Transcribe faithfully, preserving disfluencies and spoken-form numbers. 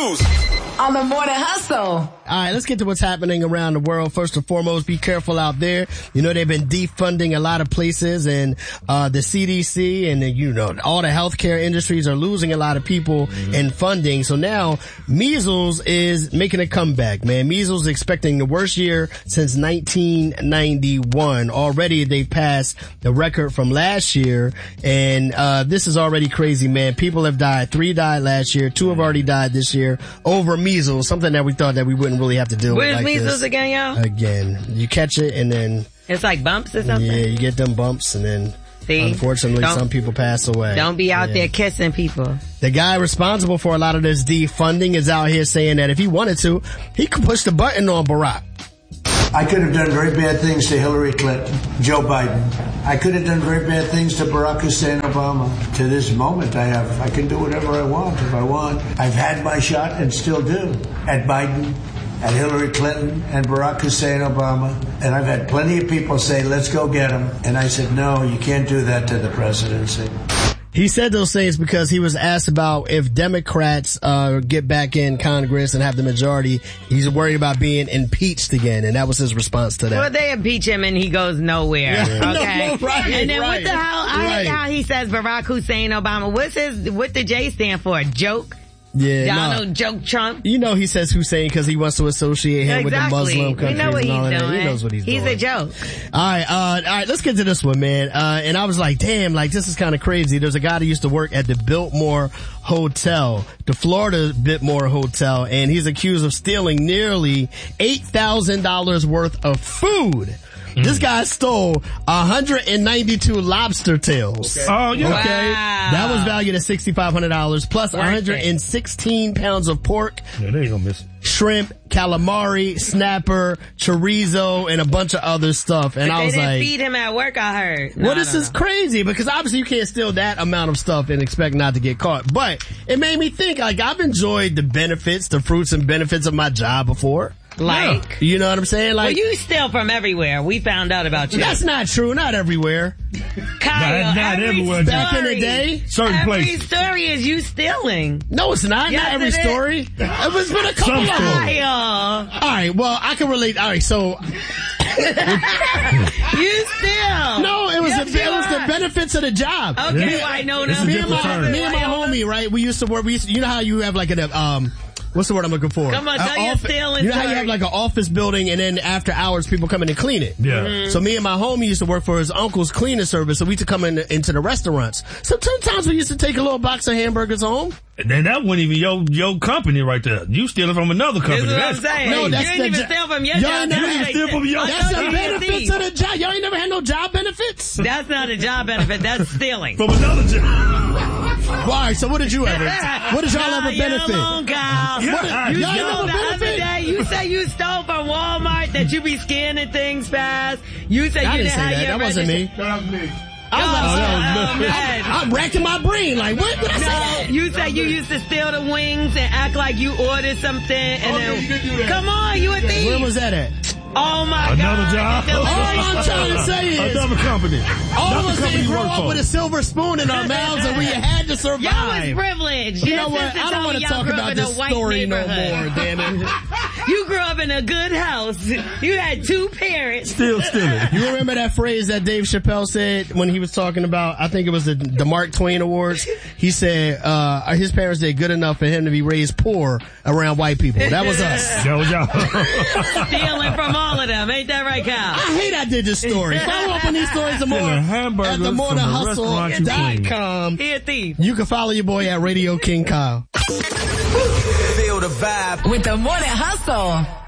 news on the Morning Hustle. All right, let's get to what's happening around the world. First and foremost, be careful out there. You know, they've been defunding a lot of places, and uh the C D C and, the, you know, all the healthcare industries are losing a lot of people mm-hmm. in funding. So now measles is making a comeback, man. Measles is expecting the worst year since nineteen ninety-one. Already they've passed the record from last year, and uh this is already crazy, man. People have died. Three died last year. Two have already died this year over measles, something that we thought that we wouldn't really have to deal with. Where's like measles this. again, y'all? Again, you catch it and then it's like bumps or something. Yeah, you get them bumps and then See? unfortunately don't, some people pass away. Don't be out yeah. there kissing people. The guy responsible for a lot of this defunding is out here saying that if he wanted to, he could push the button on Barack. I could have done very bad things to Hillary Clinton, Joe Biden. I could have done very bad things to Barack Hussein Obama. To this moment, I have, I can do whatever I want if I want. I've had my shot and still do at Biden, at Hillary Clinton, and Barack Hussein Obama. And I've had plenty of people say, let's go get him. And I said, no, you can't do that to the presidency. He said those things because he was asked about if Democrats uh get back in Congress and have the majority, he's worried about being impeached again, and that was his response to that. Well, they impeach him and he goes nowhere. Yeah. Okay, no, right, and then right, what the hell? I right. hate how he says Barack Hussein Obama. What's his? What the J stand for? Joke. Yeah, Donald no. Joke Trump. You know he says Hussein because he wants to associate him exactly. with the Muslim countries. We know what and all he's that. doing. He knows what he's, he's doing. He's a joke. All right, uh, all right, let's get to this one, man. Uh, and I was like, damn, like this is kind of crazy. There's a guy that used to work at the Biltmore Hotel, the Florida Biltmore Hotel, and he's accused of stealing nearly eight thousand dollars worth of food. This guy stole one hundred ninety-two lobster tails. Okay. Oh, yeah. Okay. Wow. That was valued at six thousand five hundred dollars plus Worth one hundred sixteen it. pounds of pork. Yeah, they ain't gonna miss it. Shrimp, calamari, snapper, chorizo, and a bunch of other stuff. And but I was they didn't like, feed him at work, I heard. No, well, this is know. crazy because obviously you can't steal that amount of stuff and expect not to get caught. But it made me think, like, I've enjoyed the benefits, the fruits and benefits of my job before. Like, yeah. You know what I'm saying? Like, well, you steal from everywhere. We found out about you. That's not true. Not everywhere. Kyle, not, not every everywhere. Story, Back in the day, certain every places. story is you stealing. No, it's not. Yes, not every it is. story. It was been a couple Some of them. stories. Kyle, All right. Well, I can relate. All right. So, you steal. no, it was Yes, the you it was the are. benefits of the job. Okay, Yeah. I know It's a them. Me and different my, term. me and my homie, right? We used to work. We used to, you know how you have like an um. What's the word I'm looking for? Come on, An tell your offi- stealing You know how you story. have like an office building and then after hours people come in and clean it? Yeah. Mm-hmm. So me and my homie used to work for his uncle's cleaning service, so we used to come in into the restaurants. So sometimes we used to take a little box of hamburgers home. And then that wasn't even your your company right there. You stealing from another company. This is what That's I'm saying. No, that's you didn't the even jo- steal from your Y'all job. never That's even like- steal from your- I That's thought the you was a benefits thief. of the job. Y'all ain't never had no job benefits? That's not a job benefit. That's stealing. from another job. Well, all right, so what did you ever, what did y'all Nah, ever benefit? You're alone, Kyle. Yeah, What did- I- You y'all stole never the other benefit? day. You say you stole from Walmart that you be scanning things fast. You said I you didn't say have that. your That wasn't me. That was me. I was about to say, Oh, man. I'm racking my brain. Like, what did I say? No, that? you said you used to steal the wings and act like you ordered something and Okay, then you did do that. come on, you a thief. Where was that at? Oh my Another God. job. All I'm trying to say is, Another company. all Not of the us company didn't you grow work up for. with a silver spoon in our mouths and we had to survive. Y'all was privileged. You Your know what? sister I don't told want me to y'all talk grew up about in a this white story no neighborhood. more, damn it. You grew up in a good house. You had two parents. Still stealing. You remember that phrase that Dave Chappelle said when he was talking about, I think it was the, the Mark Twain Awards? He said, uh, his parents did good enough for him to be raised poor around white people. That was us. That was y'all. Stealing from all of them. Ain't that right, Kyle? I hate I did this story. Follow up on these stories some more Stealing hamburgers at the from morning the hustle restaurant you dot clean. com. He a thief. You can follow your boy at Radio King Kyle. Feel the vibe With the Morning Hustle.